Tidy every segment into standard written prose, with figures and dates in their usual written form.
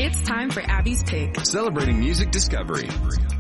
It's time for Abby's Pick. Celebrating music discovery.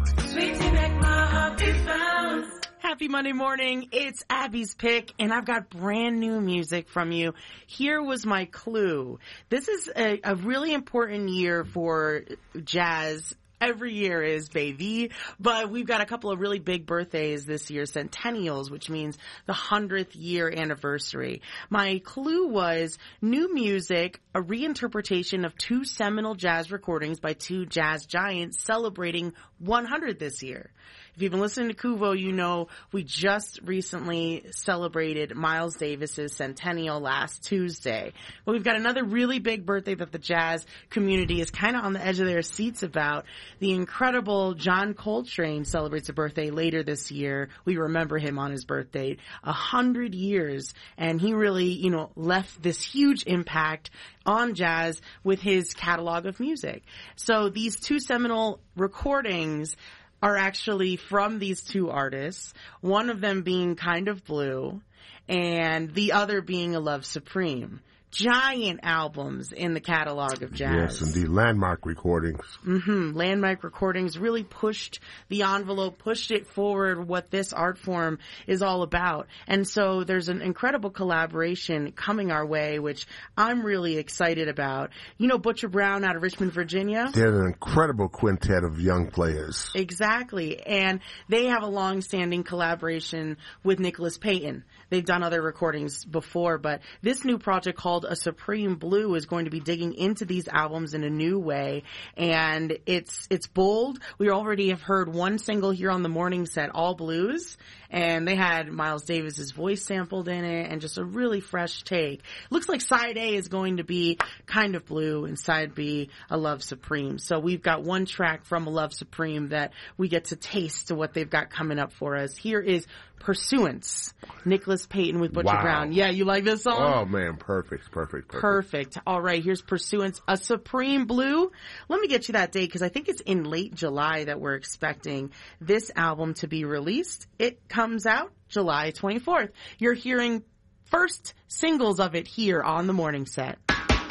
Happy Monday morning. It's Abby's Pick, and I've got brand new music from you. Here was my clue. This is a really important year for jazz. Every year is, baby. But we've got a couple of really big birthdays this year, centennials, which means the 100th year anniversary. My clue was new music, a reinterpretation of two seminal jazz recordings by two jazz giants celebrating 100 this year. If you've been listening to Kuvo, you know we just recently celebrated Miles Davis's centennial last Tuesday. But we've got another really big birthday that the jazz community is kind of on the edge of their seats about. The incredible John Coltrane celebrates a birthday later this year. We remember him on his birthday, 100 years. And he really, left this huge impact on jazz with his catalog of music. So these two seminal recordings are actually from these two artists, one of them being Kind of Blue and the other being A Love Supreme. Giant albums in the catalog of jazz. Yes, indeed. Landmark recordings. Landmark recordings really pushed the envelope, pushed it forward, what this art form is all about. And so there's an incredible collaboration coming our way, which I'm really excited about. You know Butcher Brown out of Richmond, Virginia? They're an incredible quintet of young players. Exactly. And they have a long-standing collaboration with Nicholas Payton. They've done other recordings before, but this new project called A Supreme Blue is going to be digging into these albums in a new way, and it's bold. We already have heard one single here on the morning set, All Blues, and they had Miles Davis's voice sampled in it, and just a really fresh take. Looks like side A is going to be Kind of Blue, and side B, A Love Supreme. So we've got one track from A Love Supreme that we get to taste to what they've got coming up for us. Here is Pursuance, Nicholas Payton with Butcher Brown. Yeah, you like this song? Oh, man, perfect. All right, here's Pursuance, A Supreme Blue. Let me get you that date because I think it's in late July that we're expecting this album to be released. It comes out July 24th. You're hearing first singles of it here on the morning set.